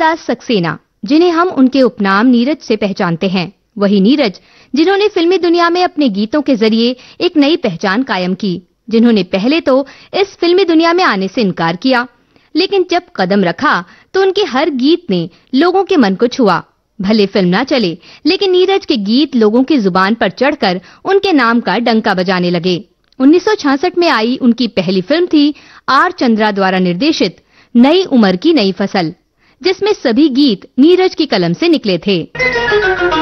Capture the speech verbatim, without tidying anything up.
दास सक्सेना, जिन्हें हम उनके उपनाम नीरज से पहचानते हैं, वही नीरज जिन्होंने फिल्मी दुनिया में अपने गीतों के जरिए एक नई पहचान कायम की, जिन्होंने पहले तो इस फिल्मी दुनिया में आने से इनकार किया, लेकिन जब कदम रखा तो उनके हर गीत ने लोगों के मन को छुआ। भले फिल्म ना चले, लेकिन नीरज के गीत लोगों की जुबान पर चढ़कर उनके नाम का डंका बजाने लगे। उन्नीस सौ छियासठ में आई उनकी पहली फिल्म थी आर चंद्रा द्वारा निर्देशित नई उम्र की नई फसल, जिसमें सभी गीत नीरज की कलम से निकले थे।